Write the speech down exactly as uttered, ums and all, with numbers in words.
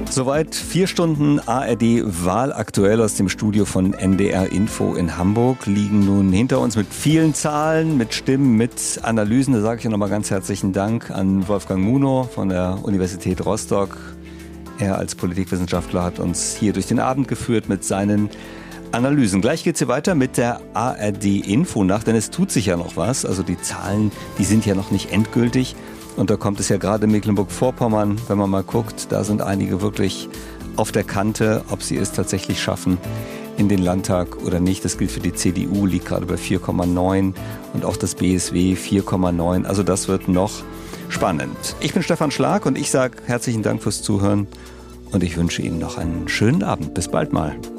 Soweit vier Stunden A R D Wahl aktuell aus dem Studio von N D R Info in Hamburg liegen nun hinter uns mit vielen Zahlen, mit Stimmen, mit Analysen. Da sage ich nochmal ganz herzlichen Dank an Wolfgang Munow von der Universität Rostock. Er als Politikwissenschaftler hat uns hier durch den Abend geführt mit seinen Analysen. Gleich geht's hier weiter mit der A R D Info nach, denn es tut sich ja noch was. Also die Zahlen, die sind ja noch nicht endgültig. Und da kommt es ja gerade in Mecklenburg-Vorpommern, wenn man mal guckt, da sind einige wirklich auf der Kante, ob sie es tatsächlich schaffen in den Landtag oder nicht. Das gilt für die C D U, liegt gerade bei vier Komma neun und auch das B S W vier Komma neun. Also das wird noch spannend. Ich bin Stefan Schlag und ich sage herzlichen Dank fürs Zuhören und ich wünsche Ihnen noch einen schönen Abend. Bis bald mal.